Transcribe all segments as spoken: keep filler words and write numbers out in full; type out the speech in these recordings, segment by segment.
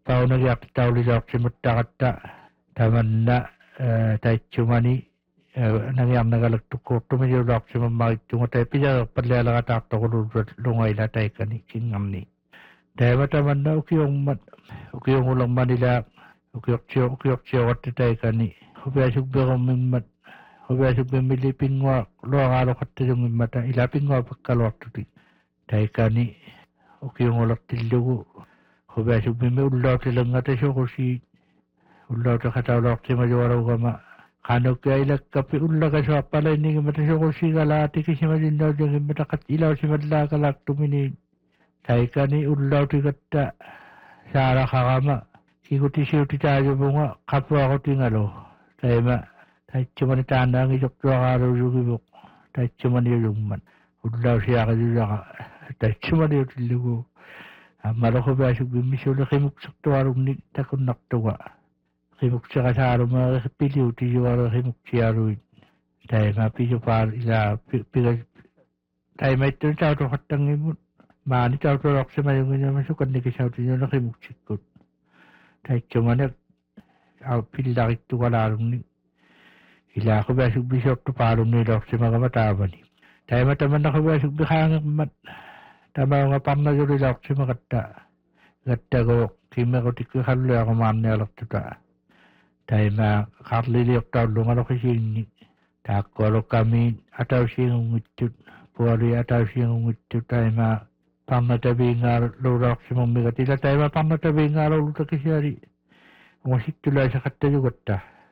pauna gi aqtauli laqsimuttaqatta tamanna taitsumani nagi annagalak tukkortumi laqsimammarittunga taipija pallialaqataartoqulullut lungaila taikani kingamni taima tamanna ukiongmat ukiongulormanila ukiortio ukiortioqatta taikani hubiasubberumimmat hubiasubbemmili pingua luaqaaloqattajungimmata ila pingua pakkaluartuti taikani ukiongolortillugu hubiasubbimmi ullautilanngata soqusi ullauta kataulortimajuarugama qanukkailakkapi ullakasuappalainnigimmata soqusigalaatikisimajinnaujungimmata qat ilausimallaakalaaktumini taikani ullautigatta saaraqarama kikutisiutitaajuvunga qapuaqutingalo taima taitsumani taanaangi soktuaqaaluusugivuq taitsumani ulumman ullausiaqajulaqa taitsumani utillugu ammalokhubiasubbimmisuli qimuksertuarunni takunnartuga qimukseqasaalumaari piliutisuaru qimuksialuit taima pisupaal ila piga taimaittuni tautoqattangimut maani tautolorsimayunginama sukannikisautinuna qimuksikkut taitsumani au pillarittugalaalunni ila khubiasubbisortu paalunni lorsimagama taavani taima tamanna khubiasubbi qaangermat tamaunga parnajuli lorsimagatta gattago kimmequtikku qalluaqamaarnialertuta taima qarliliortaullungaloqisiinni taakkualukami atausiingungittu puali atausiingungittu taima parnataviingaal luulorsimummigat ila taima parnataviingaalulutakisiari ungasittulaisaqattajugatta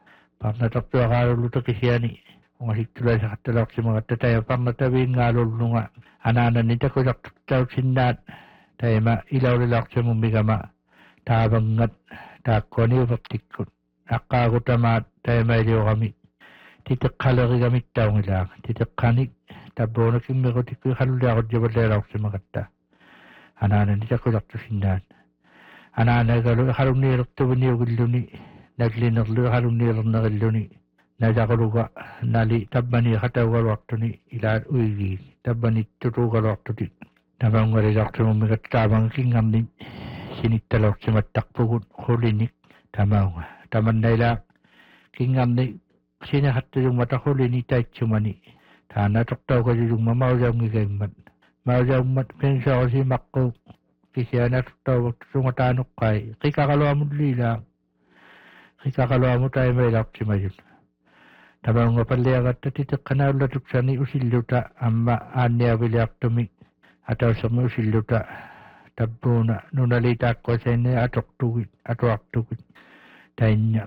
parnatartuaqaalulutakisiani ungasittulaisaqattalorsimagatta taima parnataviingaalulnunga anaananni takulartartautsinnaat taima ilaulilorsimummigama taavangat taakkuaniuvertikkut aqqaagutamaat taima iliuqami titeqqalerigamittaungilaaq titeqqanik tabbuunakimmequtikku qalluliaqutjavallaalorsimagatta anaananni takulartusinnaat anaanagalu qalunniilertuviniugilluni naglinerlu qalunniilernerilluni najaquluga nali tabbani qataugaluartuni ilaat uigi tabbani tutuugaluartuti tamaungalilartumummigat taavanga kingamni sinittaloorsimattarpugut qulinik tamaunga tamannaila kingamni sinaqattujungmata qulini taitsumani taana tortaugajujungma maujaungigaimmat maujaummat pensoorisimaqquu kisianatortauvaktungatanuqqai qikaqaluamullila qikaqaluamu taimailartimajun tamaunga palliagatta titeqqanaullatuksani usilluta amma aanniaviliartumi atausermi usilluta tabbuuna nunalitaakkuasainne atortugit atuartugit tainna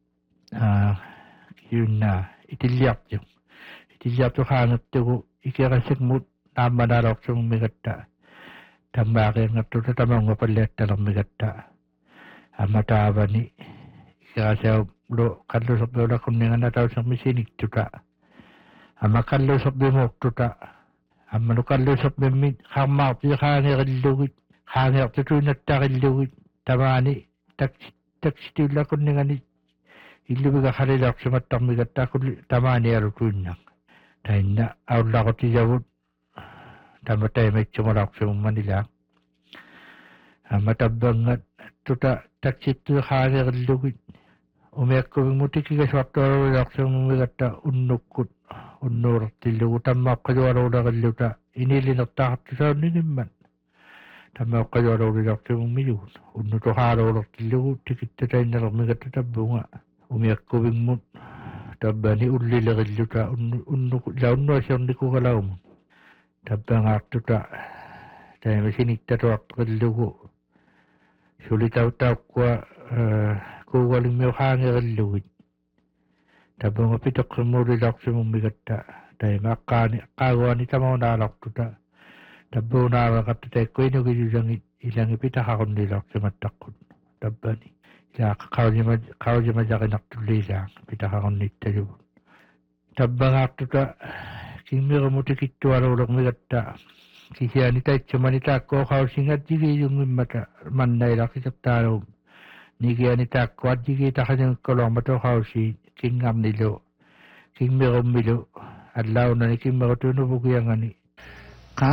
kiyunna itilliartu itilliartu qaangertugu ikerasigmut naammanaalorsummmigatta tammaaqiangertuta tamaunga palliattalermigatta amma taavani ikerasau lo kalluserbiulakunningan atausermi siniktuta amma kalluserbimuortuta amma nu kalluserbimmi qarmaarti qaangerillugit qaangertutuinattaqillugit tamaani taksi taksitiullakunningani illubiga qalilorsimattarmigatta kulli tamaanialutuinnaq tainna aullaqutijavut tama taimaitsumalaorsimummanila amma tabbangat tuta taksittu qaangerillugit umiakkuvimmutikkigassuartualuilorsimummigatta unnukkut unnuurtillugu tammaaqqajualuulaqilluta inilinertaaqartusaunninimman tammaaqqajualuulilorsimummijugut unnutuqaaluulortillugu tikittatainnermigatta tabbunga umiakkuvimmut tabbani ullileqilluta unnuku ila unnuasiornikugalaumut tabbangaartuta taima sinittatuarteqillugu sulitautaaqqua kuugalimmiu qaangerillugit tabunga pitoqqimmuulilorsimummigatta taima aqqaani aqqaaguani tamaunaalortuta tabbuunaavaqatta taikkuinugijusangit ilangi pitaqaqunniilorsimattaqqut tabbani ila qaujima qaujimajaqinartulliilaaq pitaqaqunniittajuvut tabbangaartuta kimmiqumutikittualuulermigatta kisiani taitsumani taakkoo qausingat jigijungimmata mannailaqisartaalugum nigiani taakkuat jigitaqasingikkoloormato qausi kingamnilu kimmiqummilu allaunani kimmiqutunuvugiangani